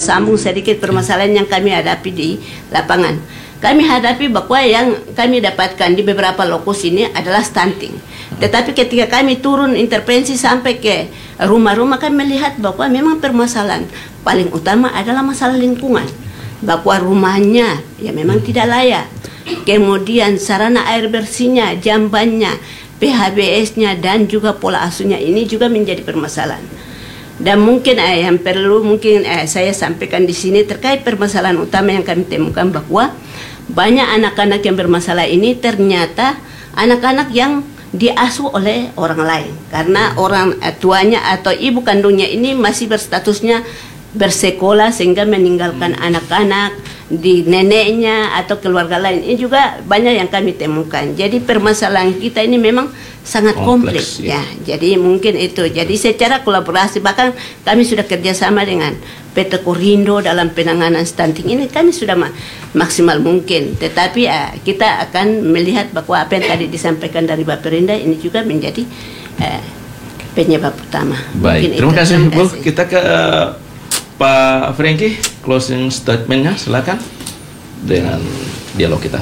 sambung sedikit permasalahan yang kami hadapi di lapangan. Kami hadapi bahwa yang kami dapatkan di beberapa lokus ini adalah stunting. Tetapi ketika kami turun intervensi sampai ke rumah-rumah, kami melihat bahwa memang permasalahan paling utama adalah masalah lingkungan. Bahwa rumahnya ya memang tidak layak. Kemudian sarana air bersihnya, jambannya, PHBS-nya dan juga pola asuhnya ini juga menjadi permasalahan. Dan mungkin yang perlu saya sampaikan di sini terkait permasalahan utama yang kami temukan bahwa banyak anak-anak yang bermasalah ini ternyata anak-anak yang diasuh oleh orang lain karena orang tuanya atau ibu kandungnya ini masih berstatusnya bersekolah sehingga meninggalkan anak-anak di neneknya atau keluarga lain. Ini juga banyak yang kami temukan. Jadi permasalahan kita ini memang sangat kompleks ya. Jadi mungkin itu. Jadi secara kolaborasi bahkan kami sudah kerjasama dengan PT Korindo dalam penanganan stunting ini kami sudah maksimal mungkin. Tetapi kita akan melihat bahwa apa yang tadi disampaikan dari Bapak Perinda ini juga menjadi penyebab utama. Baik, terima kasih Bu. Kita ke Pak Franky, closing statementnya silakan dengan dialog kita.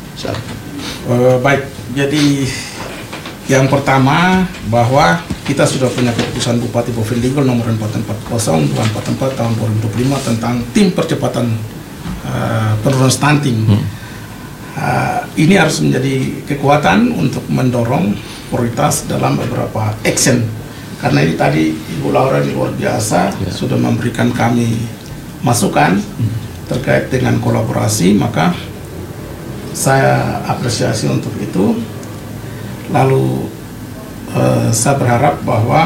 Baik, jadi yang pertama bahwa kita sudah punya keputusan Bupati Bovendigul nomor 440 244 tahun 2025 tentang tim percepatan penurunan stunting. Ini harus menjadi kekuatan untuk mendorong prioritas dalam beberapa action. Karena ini tadi Ibu Laura ini luar biasa sudah memberikan kami masukan terkait dengan kolaborasi, maka saya apresiasi untuk itu. Lalu saya berharap bahwa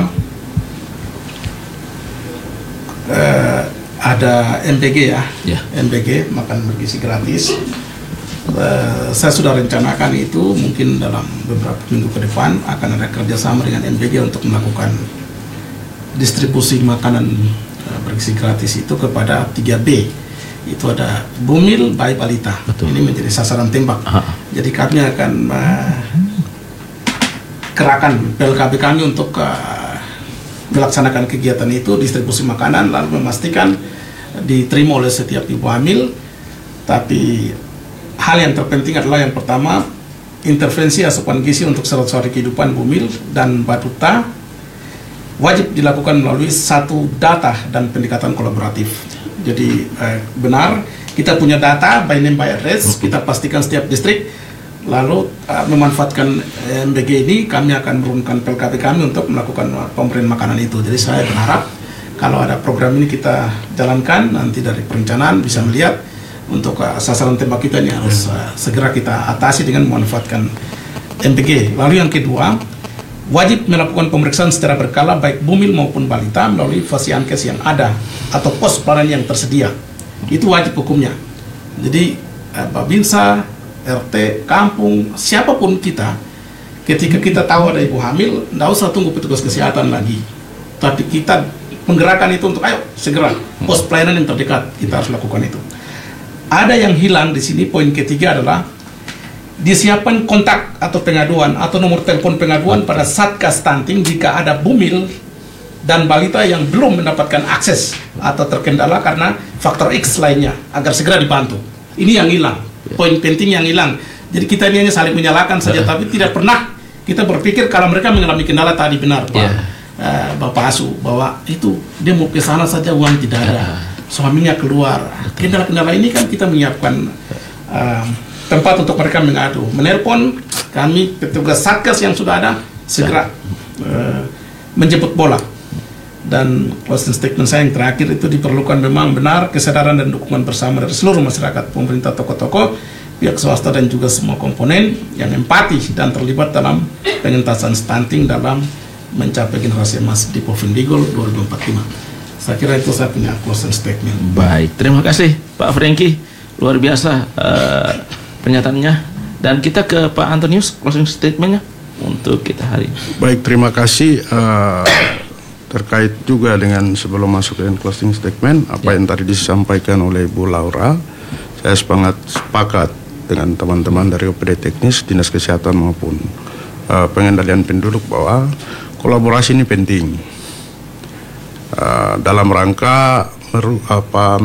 ada MBG MBG makan bergizi gratis. Saya sudah rencanakan itu mungkin dalam beberapa minggu ke depan akan ada kerjasama dengan MBG untuk melakukan distribusi makanan bergizi gratis itu kepada 3B. Itu ada bumil, bayi, balita. Betul. Ini menjadi sasaran tembak. Jadi kami akan kerahkan PLKB kami untuk melaksanakan kegiatan itu, distribusi makanan, lalu memastikan diterima oleh setiap ibu hamil. Tapi hal yang terpenting adalah yang pertama, intervensi asupan gizi untuk sehari-hari kehidupan bumil dan batuta wajib dilakukan melalui satu data dan pendekatan kolaboratif. Jadi benar, kita punya data by name by address, kita pastikan setiap distrik, lalu memanfaatkan MBG ini kami akan menurunkan PLKB kami untuk melakukan pemberian makanan itu. Jadi saya berharap kalau ada program ini kita jalankan, nanti dari perencanaan bisa melihat untuk sasaran tembak kita ini harus segera kita atasi dengan memanfaatkan MBG. Lalu yang kedua, wajib melakukan pemeriksaan secara berkala baik bumil maupun balita melalui Fasiankes yang ada atau pos pelayanan yang tersedia. Itu wajib hukumnya. Jadi Babinsa, RT, kampung, siapapun kita, ketika kita tahu ada ibu hamil, tidak usah tunggu petugas kesehatan lagi. Tapi kita menggerakkan itu untuk ayo segera pos pelayanan yang terdekat, kita harus lakukan itu. Ada yang hilang di sini, poin ketiga adalah disiapkan kontak atau pengaduan atau nomor telepon pengaduan pada Satgas Stunting jika ada bumil dan balita yang belum mendapatkan akses atau terkendala karena faktor X lainnya agar segera dibantu. Ini yang hilang, poin penting yang hilang. Jadi kita ini hanya saling menyalahkan saja, tapi tidak pernah kita berpikir kalau mereka mengalami kendala tadi benar Pak Bapak Asu bahwa itu dia mau ke sana saja uang tidak ada. Suaminya keluar. Kendala-kendala ini kan kita menyiapkan tempat untuk mereka mengadu. Menelpon kami petugas Satgas yang sudah ada segera menjemput bola. Dan closing statement saya yang terakhir itu diperlukan memang benar kesadaran dan dukungan bersama dari seluruh masyarakat, pemerintah, tokoh-tokoh, pihak swasta dan juga semua komponen yang empati dan terlibat dalam pengentasan stunting dalam mencapai generasi emas di Bovendigul 2045. Saya kira itu saya punya closing statement. Baik, terima kasih Pak Franky, luar biasa pernyataannya. Dan kita ke Pak Antonius, closing statementnya untuk kita hari ini. Baik, terima kasih. Terkait juga dengan sebelum masuk ke closing statement, apa yang tadi disampaikan oleh Bu Laura, saya sangat sepakat dengan teman-teman dari OPD teknis, Dinas Kesehatan maupun pengendalian penduduk bahwa kolaborasi ini penting. Dalam rangka